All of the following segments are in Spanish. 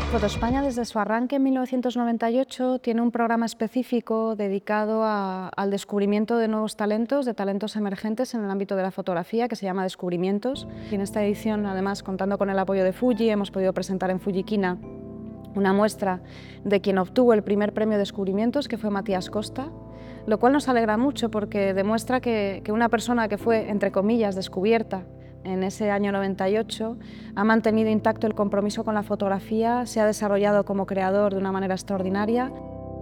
Fotoespaña, desde su arranque en 1998, tiene un programa específico dedicado al descubrimiento de nuevos talentos, de talentos emergentes en el ámbito de la fotografía, que se llama Descubrimientos. Y en esta edición, además, contando con el apoyo de Fuji, hemos podido presentar en Fujiquina una muestra de quien obtuvo el primer premio Descubrimientos, que fue Matías Costa, lo cual nos alegra mucho porque demuestra que una persona que fue, entre comillas, descubierta en ese año 98, ha mantenido intacto el compromiso con la fotografía, se ha desarrollado como creador de una manera extraordinaria.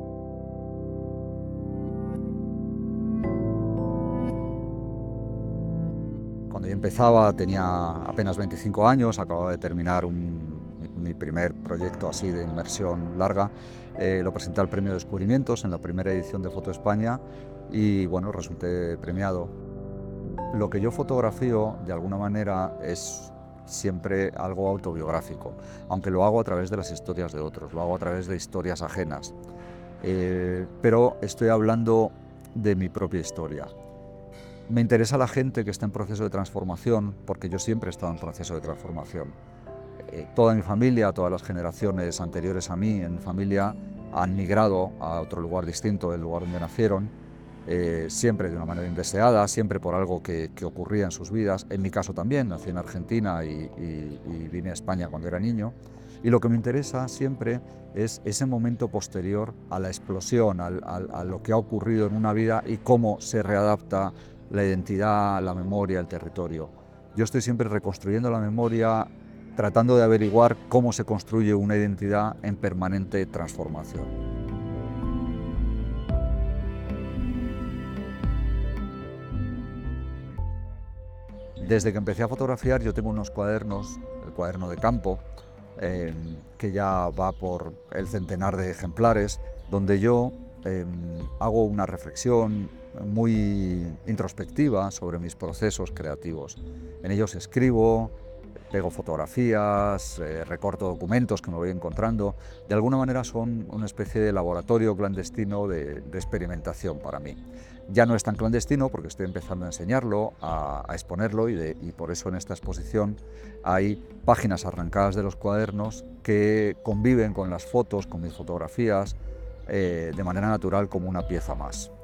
Cuando yo empezaba tenía apenas 25 años, acababa de terminar mi primer proyecto así de inmersión larga. Lo presenté al Premio Descubrimientos en la primera edición de Fotoespaña y bueno, resulté premiado. Lo que yo fotografío, de alguna manera, es siempre algo autobiográfico, aunque lo hago a través de las historias de otros, lo hago a través de historias ajenas. Pero estoy hablando de mi propia historia. Me interesa la gente que está en proceso de transformación, porque yo siempre he estado en proceso de transformación. Toda mi familia, todas las generaciones anteriores a mí, en mi familia, han migrado a otro lugar distinto del lugar donde nacieron, siempre de una manera indeseada, siempre por algo que ocurría en sus vidas. En mi caso también, nací en Argentina y vine a España cuando era niño. Y lo que me interesa siempre es ese momento posterior a la explosión, a lo que ha ocurrido en una vida y cómo se readapta la identidad, la memoria, el territorio. Yo estoy siempre reconstruyendo la memoria, tratando de averiguar cómo se construye una identidad en permanente transformación. Desde que empecé a fotografiar yo tengo unos cuadernos, el cuaderno de campo, que ya va por el centenar de ejemplares, donde yo hago una reflexión muy introspectiva sobre mis procesos creativos. En ellos escribo, pego fotografías, recorto documentos que me voy encontrando. De alguna manera son una especie de laboratorio clandestino de experimentación para mí. Ya no es tan clandestino porque estoy empezando a enseñarlo, a exponerlo y por eso en esta exposición hay páginas arrancadas de los cuadernos que conviven con las fotos, con mis fotografías, de manera natural como una pieza más.